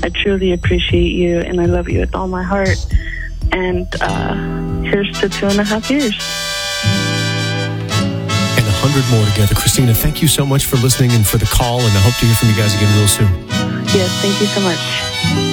I truly appreciate you, and I love you with all my heart. And here's to 2.5 years. And 100 more together. Christina, thank you so much for listening and for the call, and I hope to hear from you guys again real soon. Yes, thank you so much.